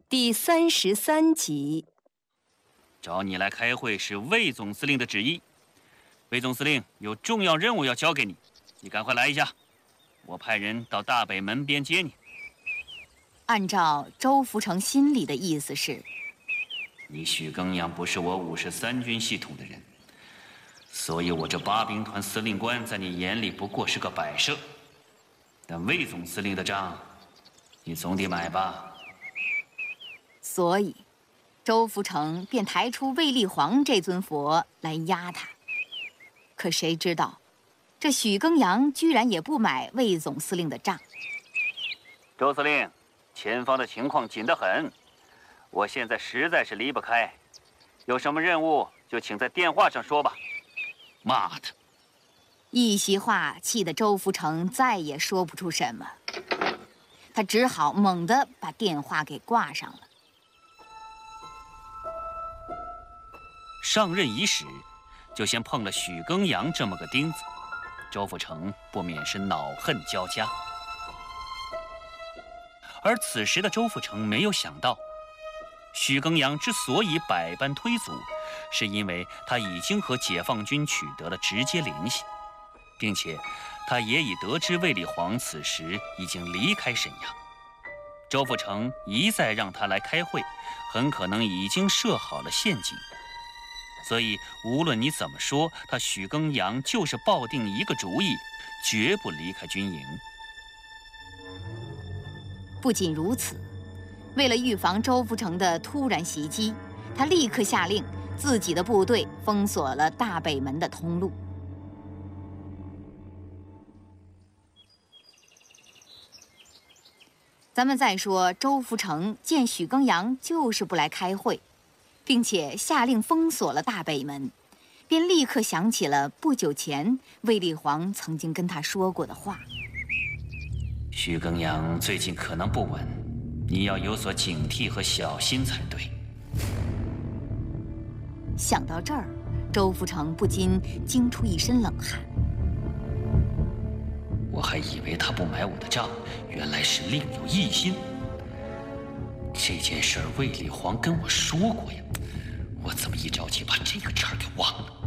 第33集。 找你来开会是魏总司令的旨意，魏总司令有重要任务要交给你，你赶快来一下，我派人到大北门边接你。 按照周福成心里的意思是， 你许耕阳不是我53军系统的人，所以我这8兵团司令官在你眼里不过是个摆设。但魏总司令的账，你总得买吧？ 所以，周福成便抬出卫立煌这尊佛来压他。可谁知道，这许耕阳居然也不买魏总司令的账。 周司令，前方的情况紧得很，我现在实在是离不开，有什么任务就请在电话上说吧。妈的！ 一席话气得周福成再也说不出什么，他只好猛地把电话给挂上了。 上任伊始，就先碰了许耕阳这么个钉子，周福成不免是恼恨交加。而此时的周福成没有想到，许耕阳之所以百般推阻，是因为他已经和解放军取得了直接联系，并且他也已得知卫立煌此时已经离开沈阳。周福成一再让他来开会，很可能已经设好了陷阱。所以无论你怎么说，他许耕阳就是抱定一个主意，绝不离开军营。 不仅如此，为了预防周福成的突然袭击，他立刻下令自己的部队封锁了大北门的通路。咱们再说，周福成见许耕阳就是不来开会，并且下令封锁了大北门，便立刻想起了不久前卫立煌曾经跟他说过的话。 许耕阳最近可能不稳，你要有所警惕和小心才对。 想到这儿，周福成不禁惊出一身冷汗。 我还以为他不买我的账，原来是另有异心。这件事卫立煌跟我说过呀，我怎么一着急把这个茬给忘了？